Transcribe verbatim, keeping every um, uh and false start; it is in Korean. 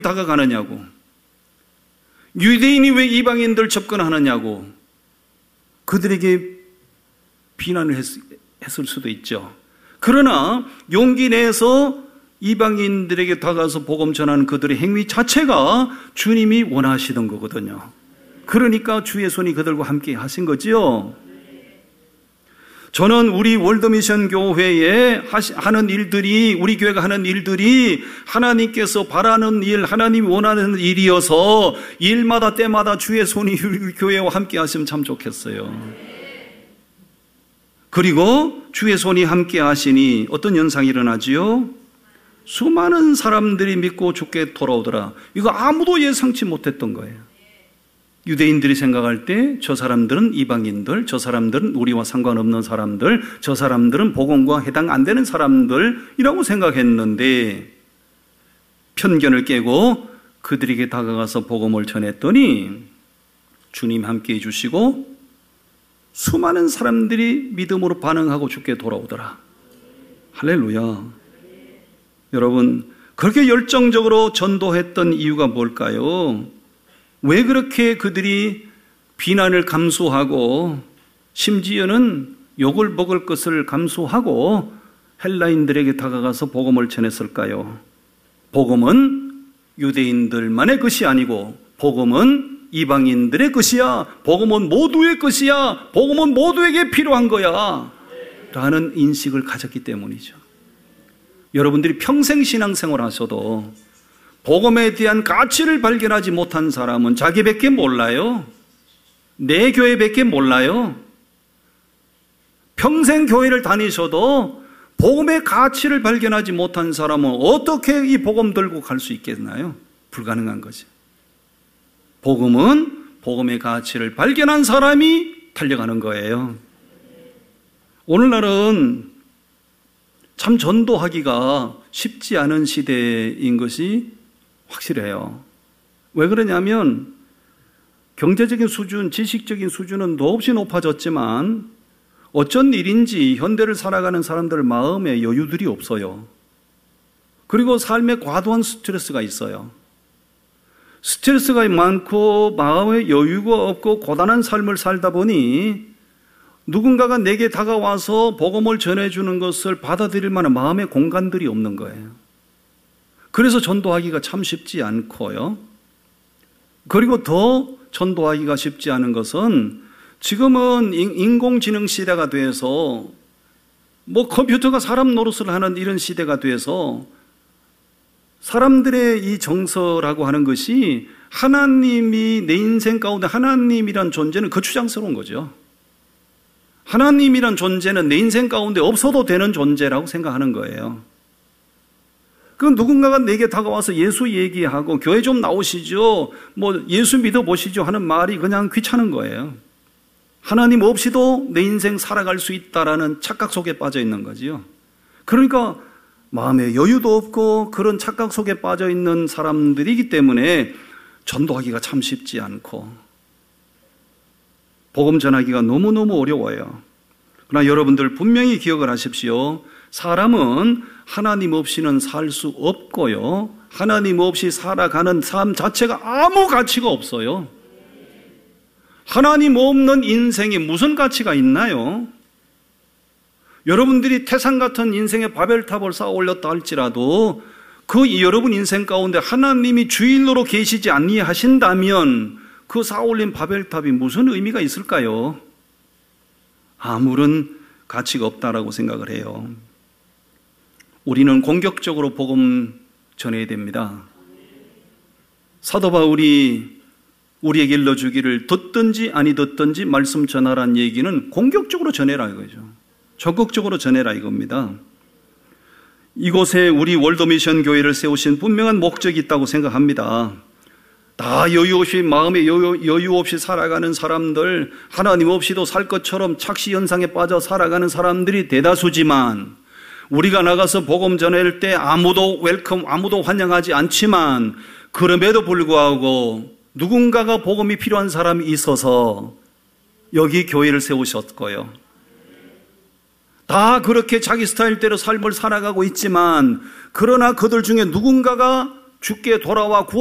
다가가느냐고, 유대인이 왜 이방인들 접근하느냐고 그들에게 비난을 했, 했을 수도 있죠. 그러나 용기 내서 이방인들에게 다가가서 복음 전하는 그들의 행위 자체가 주님이 원하시던 거거든요. 그러니까 주의 손이 그들과 함께 하신 거지요. 저는 우리 월드미션 교회에 하는 일들이, 우리 교회가 하는 일들이 하나님께서 바라는 일, 하나님이 원하는 일이어서 일마다 때마다 주의 손이 우리 교회와 함께 하시면 참 좋겠어요. 그리고 주의 손이 함께 하시니 어떤 현상이 일어나지요? 수많은 사람들이 믿고 주께 돌아오더라. 이거 아무도 예상치 못했던 거예요. 유대인들이 생각할 때 저 사람들은 이방인들, 저 사람들은 우리와 상관없는 사람들, 저 사람들은 복음과 해당 안 되는 사람들이라고 생각했는데 편견을 깨고 그들에게 다가가서 복음을 전했더니 주님 함께 해주시고 수많은 사람들이 믿음으로 반응하고 주께 돌아오더라. 할렐루야. 여러분, 그렇게 열정적으로 전도했던 이유가 뭘까요? 왜 그렇게 그들이 비난을 감수하고 심지어는 욕을 먹을 것을 감수하고 헬라인들에게 다가가서 복음을 전했을까요? 복음은 유대인들만의 것이 아니고 복음은 이방인들의 것이야. 복음은 모두의 것이야. 복음은 모두에게 필요한 거야. 라는 인식을 가졌기 때문이죠. 여러분들이 평생 신앙생활 하셔도 복음에 대한 가치를 발견하지 못한 사람은 자기밖에 몰라요. 내 교회밖에 몰라요. 평생 교회를 다니셔도 복음의 가치를 발견하지 못한 사람은 어떻게 이 복음 들고 갈 수 있겠나요? 불가능한 거죠. 복음은 복음의 가치를 발견한 사람이 달려가는 거예요. 오늘날은 참 전도하기가 쉽지 않은 시대인 것이 확실해요. 왜 그러냐면 경제적인 수준, 지식적인 수준은 더없이 높아졌지만 어쩐 일인지 현대를 살아가는 사람들 마음에 여유들이 없어요. 그리고 삶에 과도한 스트레스가 있어요. 스트레스가 많고 마음에 여유가 없고 고단한 삶을 살다 보니 누군가가 내게 다가와서 복음을 전해주는 것을 받아들일 만한 마음의 공간들이 없는 거예요. 그래서 전도하기가 참 쉽지 않고요. 그리고 더 전도하기가 쉽지 않은 것은 지금은 인공지능 시대가 돼서 뭐 컴퓨터가 사람 노릇을 하는 이런 시대가 돼서 사람들의 이 정서라고 하는 것이 하나님이 내 인생 가운데 하나님이란 존재는 거추장스러운 거죠. 하나님이란 존재는 내 인생 가운데 없어도 되는 존재라고 생각하는 거예요. 그 누군가가 내게 다가와서 예수 얘기하고 교회 좀 나오시죠, 뭐 예수 믿어보시죠 하는 말이 그냥 귀찮은 거예요. 하나님 없이도 내 인생 살아갈 수 있다라는 착각 속에 빠져 있는 거지요. 그러니까 마음에 여유도 없고 그런 착각 속에 빠져 있는 사람들이기 때문에 전도하기가 참 쉽지 않고 복음 전하기가 너무너무 어려워요. 그러나 여러분들 분명히 기억을 하십시오. 사람은 하나님 없이는 살 수 없고요. 하나님 없이 살아가는 삶 자체가 아무 가치가 없어요. 하나님 없는 인생에 무슨 가치가 있나요? 여러분들이 태산 같은 인생의 바벨탑을 쌓아 올렸다 할지라도 그 여러분 인생 가운데 하나님이 주인으로 계시지 아니하신다면 그 쌓아 올린 바벨탑이 무슨 의미가 있을까요? 아무런 가치가 없다라고 생각을 해요. 우리는 공격적으로 복음 전해야 됩니다. 사도 바울이 우리에게 일러주기를 듣든지 아니 듣든지 말씀 전하라는 얘기는 공격적으로 전해라 이거죠. 적극적으로 전해라 이겁니다. 이곳에 우리 월드미션 교회를 세우신 분명한 목적이 있다고 생각합니다. 다 여유 없이 마음에 여유, 여유 없이 살아가는 사람들, 하나님 없이도 살 것처럼 착시 현상에 빠져 살아가는 사람들이 대다수지만 우리가 나가서 복음 전할 때 아무도 웰컴, 아무도 환영하지 않지만 그럼에도 불구하고 누군가가 복음이 필요한 사람이 있어서 여기 교회를 세우셨고요. 다 그렇게 자기 스타일대로 삶을 살아가고 있지만 그러나 그들 중에 누군가가 주께 돌아와